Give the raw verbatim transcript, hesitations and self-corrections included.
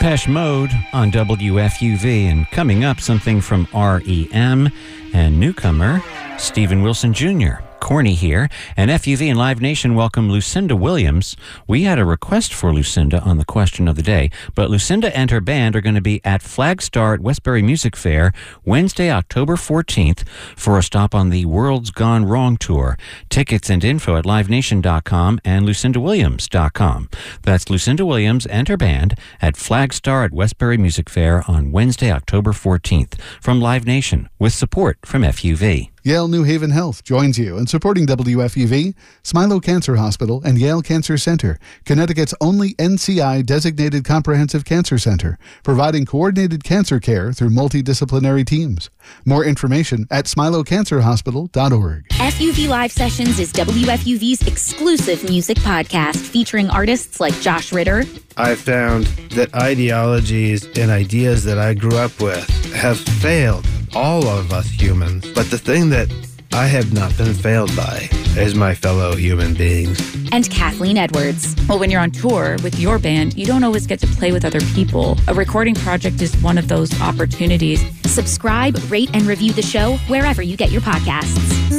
Depeche Mode on W F U V, and coming up, something from R E M and newcomer Steven Wilson Junior Corny here, and F U V and Live Nation welcome Lucinda Williams. We had a request for Lucinda on the question of the day, but Lucinda and her band are going to be at Flagstar at Westbury Music Fair Wednesday, October fourteenth for a stop on the World's Gone Wrong tour. Tickets and info at live nation dot com and lucinda williams dot com. That's Lucinda Williams and her band at Flagstar at Westbury Music Fair on Wednesday, October fourteenth from Live Nation with support from F U V. Yale New Haven Health joins you in supporting W F U V, Smilo Cancer Hospital, and Yale Cancer Center, Connecticut's only N C I-designated comprehensive cancer center, providing coordinated cancer care through multidisciplinary teams. More information at smilo cancer hospital dot org. F U V Live Sessions is W F U V's exclusive music podcast featuring artists like Josh Ritter. I found that ideologies and ideas that I grew up with have failed all of us humans. But the thing that I have not been failed by is my fellow human beings. And Kathleen Edwards. Well, when you're on tour with your band, you don't always get to play with other people. A recording project is one of those opportunities. Subscribe, rate, and review the show wherever you get your podcasts.